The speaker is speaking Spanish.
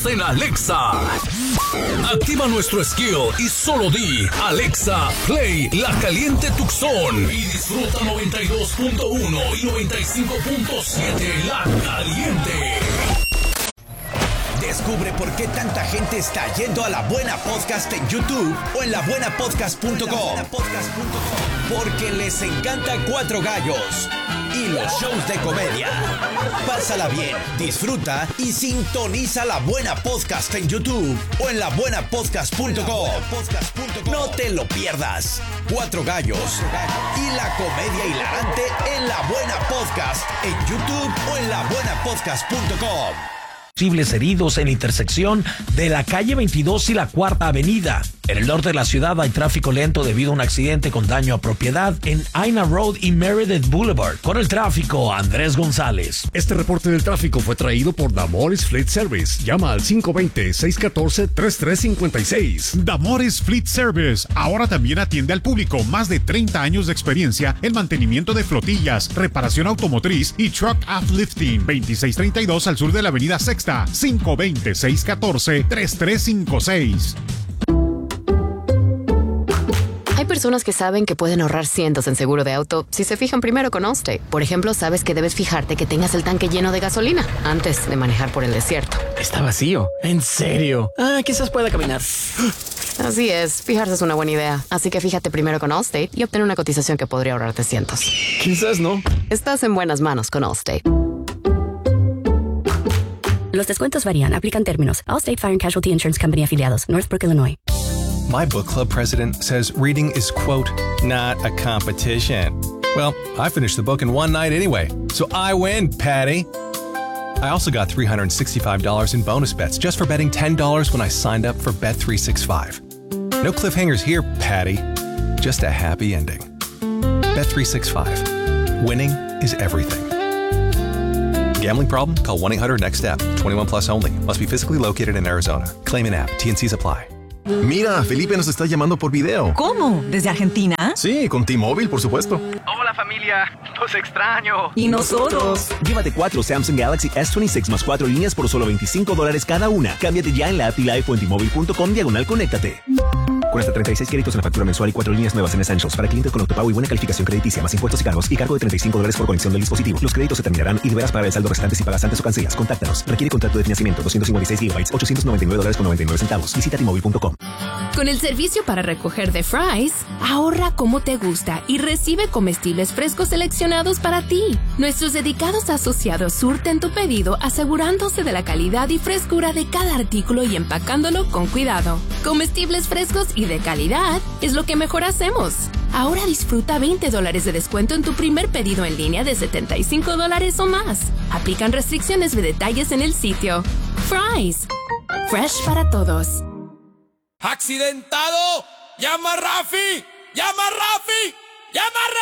en Alexa. Activa nuestro skill y solo di Alexa, play La Caliente Tucson y disfruta 92.1 y 95.7 La Caliente. Descubre por qué tanta gente está yendo a La Buena Podcast en YouTube o en labuenapodcast.com. Porque les encanta Cuatro Gallos y los shows de comedia. Pásala bien, disfruta y sintoniza La Buena Podcast en YouTube o en labuenapodcast.com. No te lo pierdas. Cuatro Gallos y la comedia hilarante en La Buena Podcast en YouTube o en labuenapodcast.com. Posibles heridos en la intersección de la calle 22 y la Cuarta Avenida. En el norte de la ciudad hay tráfico lento debido a un accidente con daño a propiedad en Aina Road y Meredith Boulevard. Con el tráfico, Andrés González. Este reporte del tráfico fue traído por Damores Fleet Service. Llama al 520-614-3356. Damores Fleet Service ahora también atiende al público. Más de 30 años de experiencia en mantenimiento de flotillas, reparación automotriz y truck uplifting. 2632 al sur de la avenida Sexta. 520-614-3356. Hay personas que saben que pueden ahorrar cientos en seguro de auto si se fijan primero con Allstate. Por ejemplo, sabes que debes fijarte que tengas el tanque lleno de gasolina antes de manejar por el desierto. Está vacío. ¿En serio? Quizás pueda caminar. Así es, fijarse es una buena idea. Así que fíjate primero con Allstate y obtén una cotización que podría ahorrarte cientos. Quizás no. Estás en buenas manos con Allstate. Los descuentos varían. Aplican términos. Allstate Fire and Casualty Insurance Company afiliados. Northbrook, Illinois. My book club president says reading is, quote, not a competition. Well, I finished the book in one night anyway, so I win, Patty. I also got $365 in bonus bets just for betting $10 when I signed up for Bet365. No cliffhangers here, Patty. Just a happy ending. Bet365. Winning is everything. Gambling problem? Call 1-800-NEXT-STEP. 21 plus only. Must be physically located in Arizona. Claim in app. T&Cs apply. Mira, Felipe nos está llamando por video. ¿Cómo? ¿Desde Argentina? Sí, con T-Mobile, por supuesto. Hola familia, los extraño. ¿Y nosotros? Llévate 4 Samsung Galaxy S26 más 4 líneas por solo $25 cada una. Cámbiate ya en la app Live o en T-Mobile.com/conéctate. Con hasta 36 créditos en la factura mensual y 4 líneas nuevas en Essentials para clientes con autopago y buena calificación crediticia, más impuestos y cargos y cargo de $35 por conexión del dispositivo. Los créditos se terminarán y deberás pagar el saldo restante si pagas antes o cancelas. Contáctanos. Requiere contrato de financiamiento. 256 GB, $899.99. Visita T-Mobile.com. Con el servicio para recoger de Fry's, ahorra como te gusta y recibe comestibles frescos seleccionados para ti. Nuestros dedicados asociados surten tu pedido asegurándose de la calidad y frescura de cada artículo y empacándolo con cuidado. Comestibles frescos y de calidad es lo que mejor hacemos. Ahora disfruta $20 de descuento en tu primer pedido en línea de $75 o más. Aplican restricciones de detalles en el sitio. Fry's. Fresh para todos. ¡Accidentado! ¡Llama a Rafi! ¡Llama a Rafi! ¡Llama a Rafi!